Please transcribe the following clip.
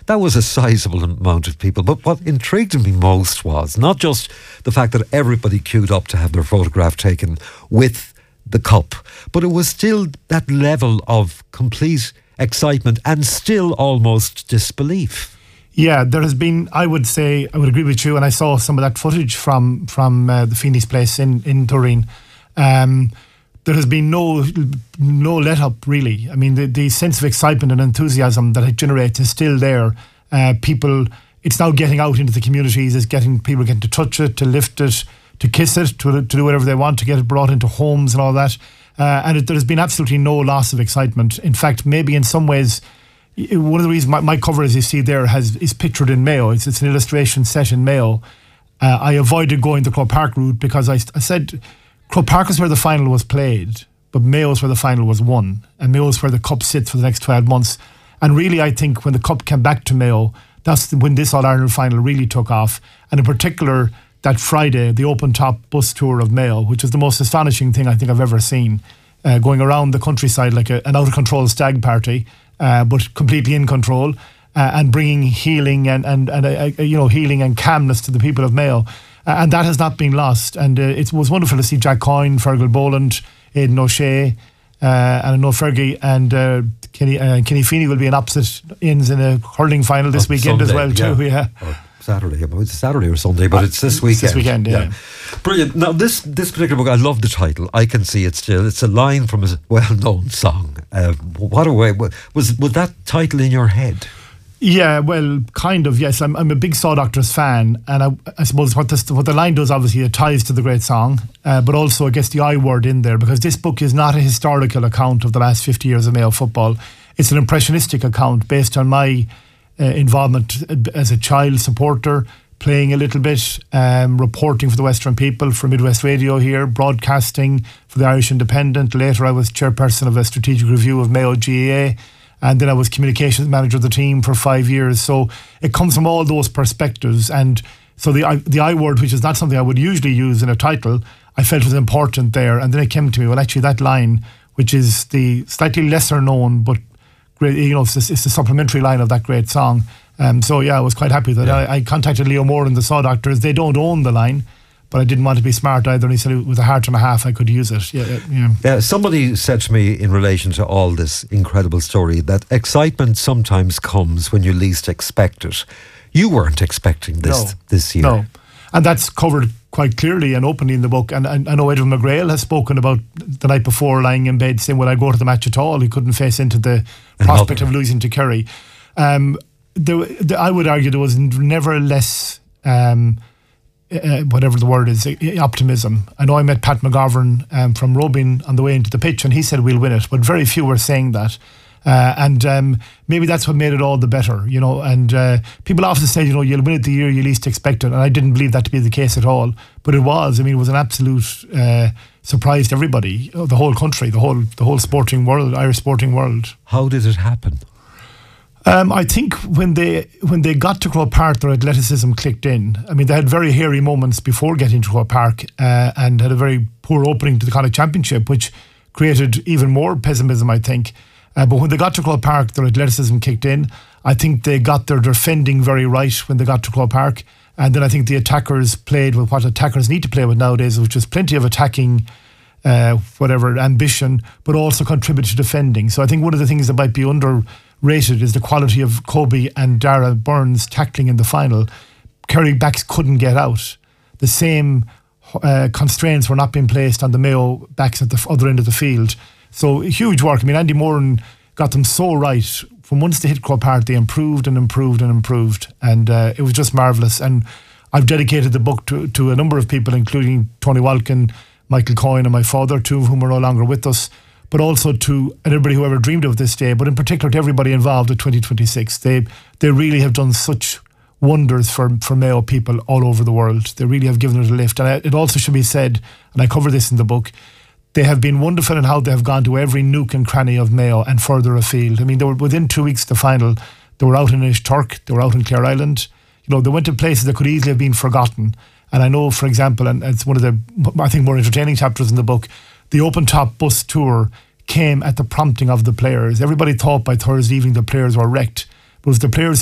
that was a sizable amount of people. But what intrigued me most was not just the fact that everybody queued up to have their photograph taken with the cup, but it was still that level of complete excitement and still almost disbelief. Yeah, there has been, I would say, I would agree with you, and I saw some of that footage from the Phoenix Place in Turin. There has been no let up, really. I mean, the sense of excitement and enthusiasm that it generates is still there. People, it's now getting out into the communities, it's getting people getting to touch it, to lift it, to kiss it, to do whatever they want, to get it brought into homes and all that. And there has been absolutely no loss of excitement. In fact, maybe in some ways, one of the reasons my cover, as you see there, is pictured in Mayo. It's an illustration set in Mayo. I avoided going the Croke Park route because I said Croke Park is where the final was played, but Mayo is where the final was won. And Mayo is where the cup sits for the next 12 months. And really, I think when the cup came back to Mayo, that's when this All-Ireland final really took off. And in particular, that Friday, the open-top bus tour of Mayo, which is the most astonishing thing I think I've ever seen, going around the countryside like an out-of-control stag party, but completely in control, and bringing healing and healing and calmness to the people of Mayo, and that has not been lost. And it was wonderful to see Jack Coyne, Fergal Boland, Aidan O'Shea, and I know Fergie and Kenny Feeney will be in opposite ends in a hurling final this weekend Sunday, as well too. Yeah. Saturday, it's Saturday or Sunday, but it's this weekend. This weekend, yeah. Brilliant. Now, this particular book, I love the title. I Can See It Still. It's a line from a well-known song. What a way. Was that title in your head? Yeah, well, kind of, yes. I'm a big Saw Doctors fan, and I suppose what the line does, obviously, it ties to the great song, but also it gets the I word in there, because this book is not a historical account of the last 50 years of Mayo football. It's an impressionistic account based on my involvement as a child supporter, playing a little bit, reporting for the Western People for Midwest Radio here, broadcasting for the Irish Independent. Later I was chairperson of a strategic review of Mayo GAA, and then I was communications manager of the team for 5 years. So it comes from all those perspectives. And so the I word, which is not something I would usually use in a title, I felt was important there. And then it came to me, well, actually that line, which is the slightly lesser known but great, it's the supplementary line of that great song. So yeah, I was quite happy that I contacted Leo Moore and the Saw Doctors. They don't own the line, but I didn't want to be smart either. And he said with a heart and a half I could use it. Yeah. Somebody said to me in relation to all this incredible story that excitement sometimes comes when you least expect it. You weren't expecting this year. No, and that's covered quite clearly and openly in the book. And I know Edwin McGrail has spoken about the night before lying in bed saying, will I go to the match at all? He couldn't face into the prospect of losing to Kerry. I would argue there was never less, whatever the word is, optimism. I know I met Pat McGovern from Robin on the way into the pitch, and he said we'll win it, but very few were saying that. And maybe that's what made it all the better, and people often say, you'll win it the year you least expect it, and I didn't believe that to be the case at all, but it was. I mean, it was an absolute surprise to everybody, the whole country, the whole sporting world, Irish sporting world. How did it happen? I think when they got to Croke Park, their athleticism clicked in. I mean, they had very hairy moments before getting to Croke Park, and had a very poor opening to the Connacht Championship, which created even more pessimism, I think. But when they got to Croke Park, their athleticism kicked in. I think they got their defending very right when they got to Croke Park. And then I think the attackers played with what attackers need to play with nowadays, which is plenty of attacking, ambition, but also contribute to defending. So I think one of the things that might be underrated is the quality of Kobe and Dara Burns tackling in the final. Kerry backs couldn't get out. The same constraints were not being placed on the Mayo backs at the other end of the field. So huge work. I mean, Andy Moran got them so right. From once they hit Croke Park, they improved and improved and improved. And it was just marvellous. And I've dedicated the book to a number of people, including Tony Walkin, Michael Coyne and my father, two of whom are no longer with us, but also to everybody who ever dreamed of this day, but in particular to everybody involved at 2026. They really have done such wonders for Mayo people all over the world. They really have given it a lift. And it also should be said, and I cover this in the book, they have been wonderful in how they have gone to every nook and cranny of Mayo and further afield. I mean, they were within 2 weeks of the final. They were out in Ishturk. They were out in Clare Island. They went to places that could easily have been forgotten. And I know, for example, and it's one of the, I think, more entertaining chapters in the book, the open-top bus tour came at the prompting of the players. Everybody thought by Thursday evening the players were wrecked. But it was the players